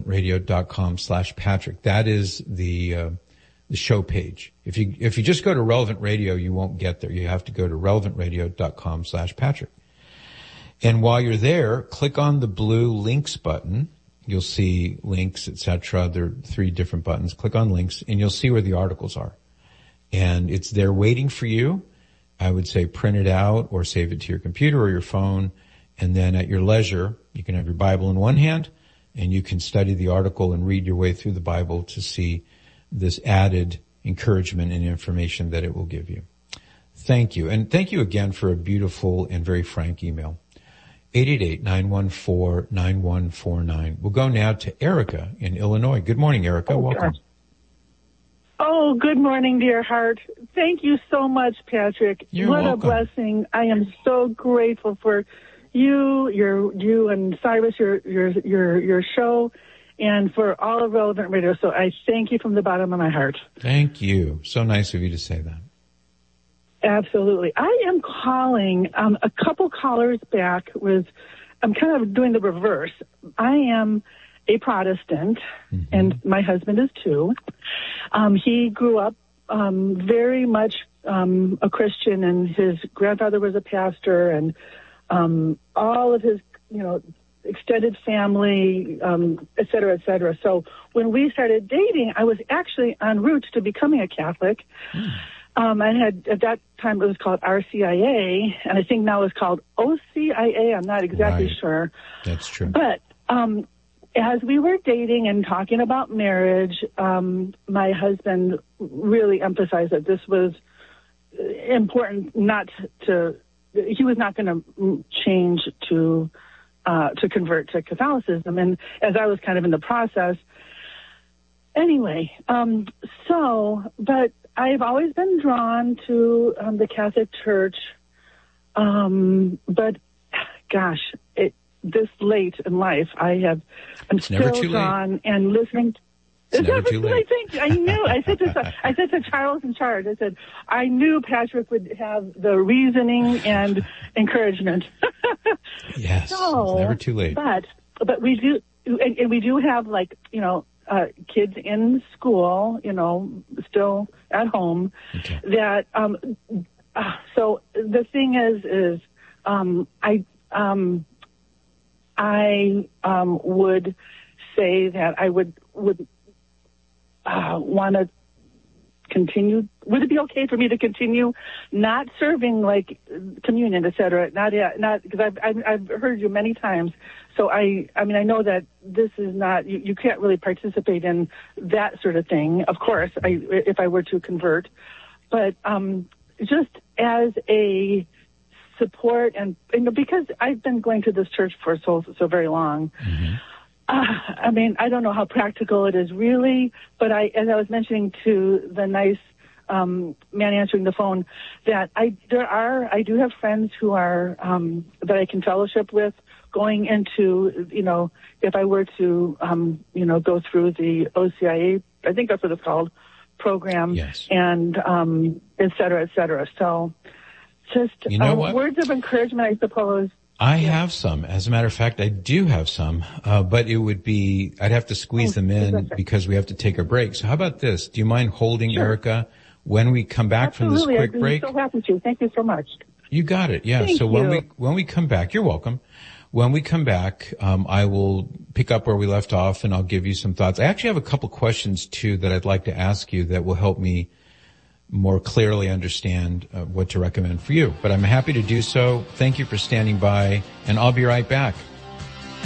relevantradio.com/Patrick. That is the show page. If you just go to Relevant Radio, you won't get there. You have to go to relevantradio.com/Patrick. And while you're there, click on the blue links button. You'll see links, etc. There are 3 different buttons. Click on links and you'll see where the articles are. And it's there waiting for you. I would say print it out or save it to your computer or your phone. And then at your leisure, you can have your Bible in one hand and you can study the article and read your way through the Bible to see this added encouragement and information that it will give you. Thank you. And thank you again for a beautiful and very frank email. 888-914-9149. We'll go now to Erica in Illinois. Good morning, Erica. Welcome. Oh, good morning, dear heart. Thank you so much, Patrick. You're welcome. A blessing. I am so grateful for you and Cyrus, your show, and for all of Relevant Radio. So I thank you from the bottom of my heart. Thank you. So nice of you to say that. Absolutely. I am calling a couple callers back I'm kind of doing the reverse. I am a Protestant, and my husband is too. He grew up very much a Christian, and his grandfather was a pastor, and all of his, extended family, et cetera, et cetera. So when we started dating, I was actually en route to becoming a Catholic. I had, at that time, it was called RCIA, and I think now it's called OCIA. I'm not exactly sure. That's true. But as we were dating and talking about marriage, my husband really emphasized that this was important he was not going to change to convert to Catholicism. And as I was kind of in the process, anyway, but I've always been drawn to the Catholic Church, but gosh, this late in life, I'm still drawn and listening. It's never too late. I knew. I said to Charles in charge, I said, I knew Patrick would have the reasoning and encouragement. Yes, it's never too late. But we do, and we do have kids in school, still at home. Okay. That so the thing is I would say that I would want to continue. Would it be okay for me to continue not serving like communion, et cetera? Not because I've heard you many times. So I know that this is not, you can't really participate in that sort of thing. Of course, if I were to convert, but just as a support and because I've been going to this church for so very long. Mm-hmm. I don't know how practical it is really, but as I was mentioning to the nice man answering the phone, that I do have friends who are that I can fellowship with going into, if I were to go through the OCIA, I think that's what it's called, program, yes. And et cetera, et cetera. So just words of encouragement, I suppose. I have some. As a matter of fact, I do have some, but I'd have to squeeze them in because we have to take a break. So how about this? Do you mind holding, sure, Erica, when we come back from this quick break? I'm so happy to. Thank you so much. You got it. Yeah. Thank so you. when we come back, you're welcome. When we come back, I will pick up where we left off and I'll give you some thoughts. I actually have a couple questions too that I'd like to ask you that will help me more clearly understand what to recommend for you. But I'm happy to do so. Thank you for standing by, and I'll be right back.